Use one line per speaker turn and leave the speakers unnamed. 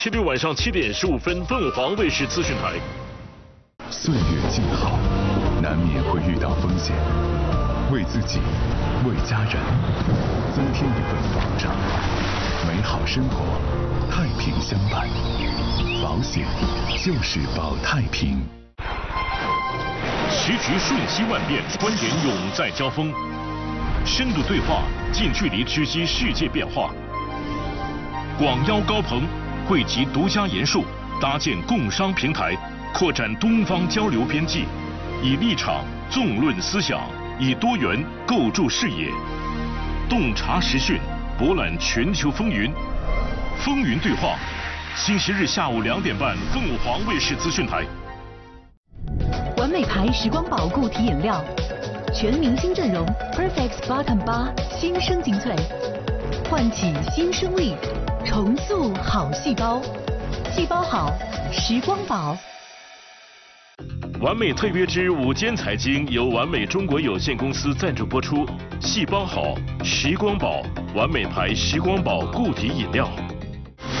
星期六晚上7点15分，凤凰卫视资讯台。
岁月静好，难免会遇到风险，为自己，为家人，增添一份保障。美好生活，太平相伴。保险就是保太平。
时局瞬息万变，观点永在交锋，深度对话，近距离直击世界变化。广邀高朋，汇集独家研述，搭建共商平台，扩展东方交流边际，以立场纵论思想，以多元构筑视野，洞察时讯，博览全球风云。风云对话，星期日下午2点半，凤凰卫视资讯台。
完美牌时光宝固体饮料，全明星阵容 ，Perfect Bottom 8新生精粹，唤起新生力，重塑好细胞，细胞好，时光宝。
完美特约之午间财经由完美中国有限公司赞助播出，细胞好，时光宝，完美牌时光宝固体饮料。